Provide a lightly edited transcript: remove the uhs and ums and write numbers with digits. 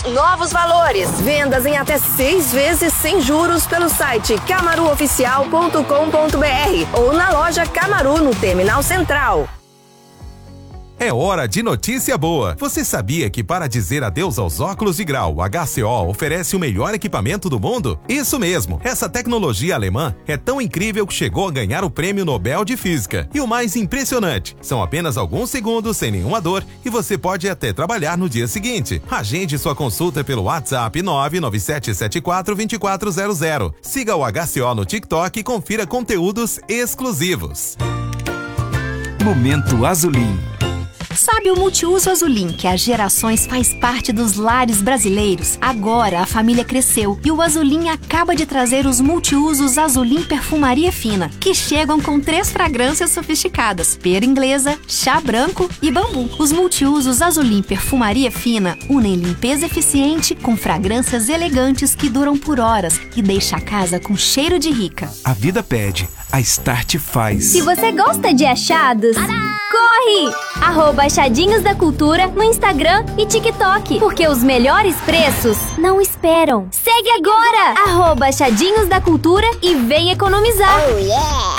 novos valores. Vendas em até 6 vezes sem juros pelo site camaruoficial.com.br ou na loja Camaru no Terminal Central. É hora de notícia boa. Você sabia que para dizer adeus aos óculos de grau, a HCO oferece o melhor equipamento do mundo? Isso mesmo. Essa tecnologia alemã é tão incrível que chegou a ganhar o Prêmio Nobel de Física. E o mais impressionante, são apenas alguns segundos sem nenhuma dor e você pode até trabalhar no dia seguinte. Agende sua consulta pelo WhatsApp 997742400. Siga o HCO no TikTok e confira conteúdos exclusivos. Momento Azulim. Sabe o multiuso Azulim, que há gerações faz parte dos lares brasileiros? Agora a família cresceu e o Azulim acaba de trazer os multiusos Azulim Perfumaria Fina, que chegam com 3 fragrâncias sofisticadas: pera inglesa, chá branco e bambu. Os multiusos Azulim Perfumaria Fina unem limpeza eficiente com fragrâncias elegantes que duram por horas e deixa a casa com cheiro de rica. A vida pede, a Start faz. Se você gosta de achados, corre! @Achadinhos da Cultura no Instagram e TikTok, porque os melhores preços não esperam. Segue agora! @Achadinhos da Cultura e vem economizar! Oh, yeah!